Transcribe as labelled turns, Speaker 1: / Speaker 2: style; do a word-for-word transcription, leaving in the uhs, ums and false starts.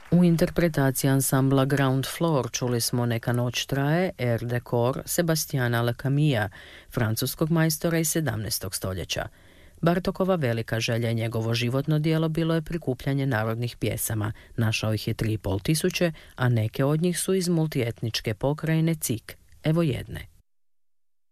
Speaker 1: U interpretaciji ansambla Ground Floor čuli smo Neka noć traje, Air de Cor, Sebastiana Le Camilla, francuskog majstora iz sedamnaestog stoljeća. Bartokova velika želja i njegovo životno djelo bilo je prikupljanje narodnih pjesama. Našao ih je tri i pol tisuće, a neke od njih su iz multietničke pokrajine Cik. Evo jedne.